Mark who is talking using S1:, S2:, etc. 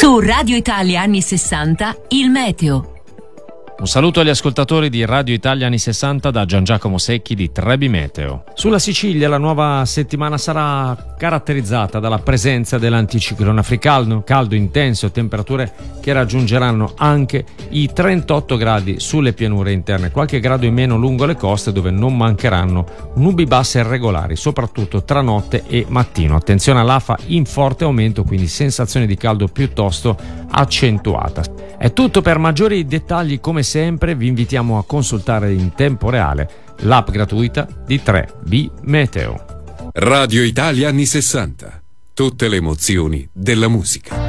S1: Su Radio Italia anni 60, il meteo.
S2: Un saluto agli ascoltatori di Radio Italia anni 60 da Gian Giacomo Secchi di Trebi Meteo. Sulla Sicilia la nuova settimana sarà caratterizzata dalla presenza dell'anticiclone africano, caldo intenso, temperature che raggiungeranno anche i 38 gradi sulle pianure interne, qualche grado in meno lungo le coste dove non mancheranno nubi basse irregolari, soprattutto tra notte e mattino. Attenzione all'afa in forte aumento, quindi sensazione di caldo piuttosto accentuata. È tutto. Per maggiori dettagli, come sempre, vi invitiamo a consultare in tempo reale l'app gratuita di 3B Meteo.
S3: Radio Italia anni 60. Tutte le emozioni della musica.